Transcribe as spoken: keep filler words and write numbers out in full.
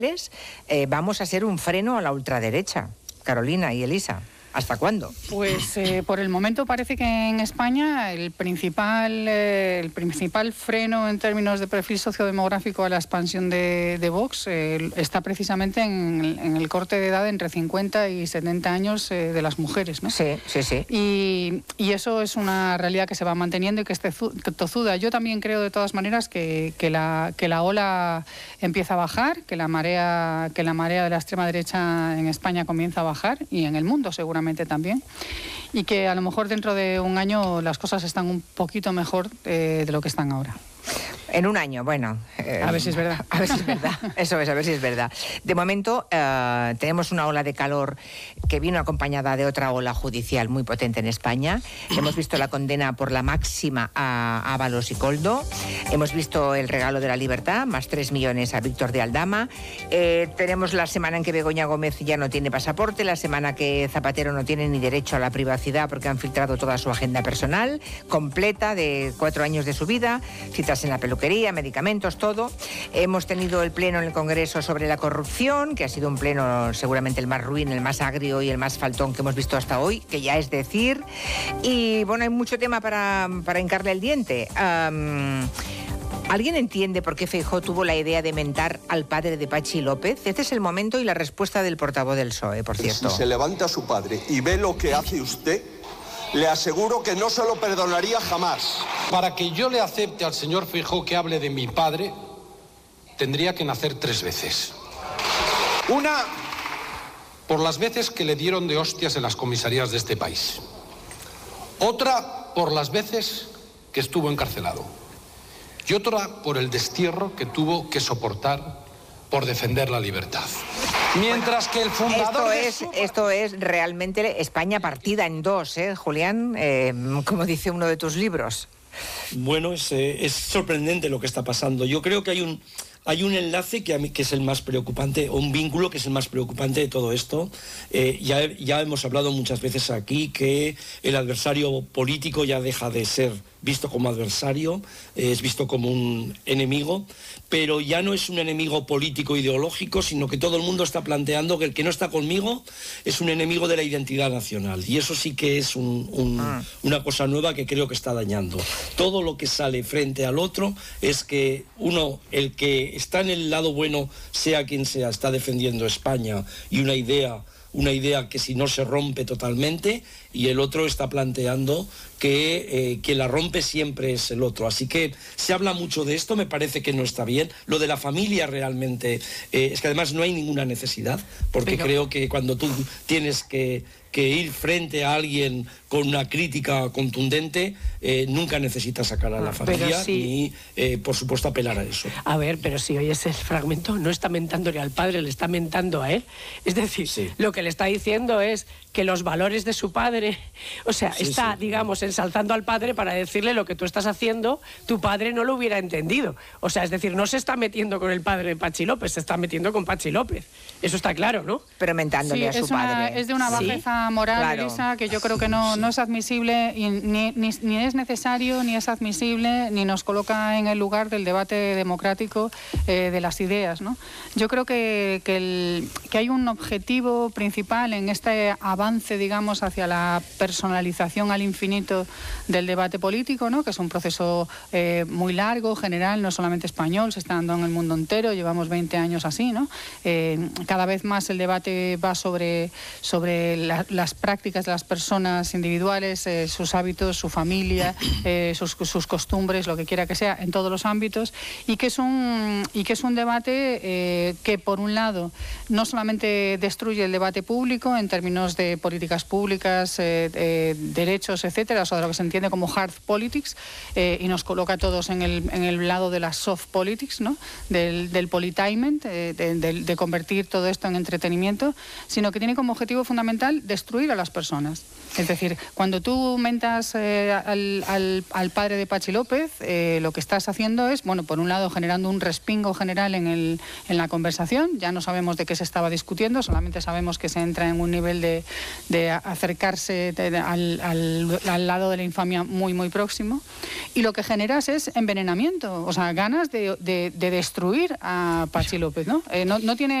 eh, vamos a ser un freno a la ultraderecha. Carolina y Elisa, ¿hasta cuándo? Pues eh, por el momento parece que en España el principal, eh, el principal freno en términos de perfil sociodemográfico a la expansión de, de Vox eh, está precisamente en, en el corte de edad entre cincuenta y setenta años eh, de las mujeres, ¿no? Sí, sí, sí. Y, y eso es una realidad que se va manteniendo y que es tozuda. Yo también creo de todas maneras que, que, la, que la ola empieza a bajar, que la marea, que la marea de la extrema derecha en España comienza a bajar y en el mundo seguramente también, y que a lo mejor dentro de un año las cosas están un poquito mejor eh, de lo que están ahora. En un año, bueno. Eh, a ver si es verdad. A ver si es verdad. Eso es, a ver si es verdad. De momento eh, tenemos una ola de calor que vino acompañada de otra ola judicial muy potente en España. Hemos visto la condena por la máxima a Ábalos y Koldo. Hemos visto el regalo de la libertad, más tres millones a Víctor de Aldama. Eh, tenemos la semana en que Begoña Gómez ya no tiene pasaporte, la semana que Zapatero no tiene ni derecho a la privacidad porque han filtrado toda su agenda personal completa de cuatro años de su vida, citas en la peluquería, medicamentos, todo. Hemos tenido el pleno en el Congreso sobre la corrupción, que ha sido un pleno seguramente el más ruin, el más agrio y el más faltón que hemos visto hasta hoy, que ya es decir. Y bueno, hay mucho tema para, para hincarle el diente. Um, ¿Alguien entiende por qué Feijóo tuvo la idea de mentar al padre de Patxi López? Este es el momento y la respuesta del portavoz del P S O E, por cierto. Si se levanta su padre y ve lo que hace usted, le aseguro que no se lo perdonaría jamás. Para que yo le acepte al señor Feijóo que hable de mi padre, tendría que nacer tres veces. Una, por las veces que le dieron de hostias en las comisarías de este país. Otra, por las veces que estuvo encarcelado. Y otra, por el destierro que tuvo que soportar por defender la libertad. Mientras que el fundador... Esto es, su... esto es realmente España partida en dos, ¿eh, Julián? Eh, como dice uno de tus libros. Bueno, es, eh, es sorprendente lo que está pasando. Yo creo que hay un... Hay un enlace que, a mí, que es el más preocupante, o un vínculo que es el más preocupante de todo esto. Eh, ya, ya hemos hablado muchas veces aquí que el adversario político ya deja de ser visto como adversario, eh, es visto como un enemigo, pero ya no es un enemigo político ideológico, sino que todo el mundo está planteando que el que no está conmigo es un enemigo de la identidad nacional. Y eso sí que es un, un, ah. una cosa nueva que creo que está dañando. Todo lo que sale frente al otro es que uno, el que está en el lado bueno, sea quien sea, está defendiendo España y una idea, una idea que si no se rompe totalmente, y el otro está planteando que eh, quien la rompe siempre es el otro. Así que se habla mucho de esto, me parece que no está bien. Lo de la familia realmente, eh, es que además no hay ninguna necesidad, porque Pero... creo que cuando tú tienes que, que ir frente a alguien con una crítica contundente, eh, nunca necesitas sacar a la familia sí. ni, eh, por supuesto, apelar a eso. A ver, pero si oyes el fragmento, no está mentándole al padre, le está mentando a él. Es decir, sí. lo que le está diciendo es que los valores de su padre, o sea, sí, está, sí. digamos, ensalzando al padre para decirle lo que tú estás haciendo, tu padre no lo hubiera entendido. O sea, es decir, no se está metiendo con el padre de Patxi López, se está metiendo con Patxi López. Eso está claro, ¿no? Pero mentándole sí, a su es una, padre. Es de una bajeza ¿Sí? moral, claro. Elisa, que yo creo que no, no es admisible, y ni, ni, ni es necesario, ni es admisible, ni nos coloca en el lugar del debate democrático eh, de las ideas, ¿no? Yo creo que, que, el, que hay un objetivo principal en este avance, digamos, hacia la personalización al infinito del debate político, ¿no? Que es un proceso eh, muy largo, general, no solamente español, se está dando en el mundo entero, llevamos veinte años así, ¿no? Eh, cada vez más el debate va sobre, sobre la, las prácticas de las personas individuales, eh, sus hábitos, su familia, eh, sus, sus costumbres, lo que quiera que sea, en todos los ámbitos, y que es un, y que es un debate eh, que, por un lado, no solamente destruye el debate público en términos de políticas públicas, eh, eh, derechos, etcétera, o sea, de lo que se entiende como hard politics, eh, y nos coloca a todos en el, en el lado de la soft politics, ¿no? Del, del politainment, eh, de, de, de convertir todo esto en entretenimiento, sino que tiene como objetivo fundamental destruir a las personas. Es decir, cuando tú mentas eh, al, al, al padre de Pachi López, eh, lo que estás haciendo es, bueno, por un lado generando un respingo general en, el, en la conversación. Ya no sabemos de qué se estaba discutiendo, solamente sabemos que se entra en un nivel de, de acercarse de, de, al, al, al lado de la infamia muy, muy próximo. Y lo que generas es envenenamiento, o sea, ganas de, de, de destruir a Pachi López, ¿no? Eh, no, no tiene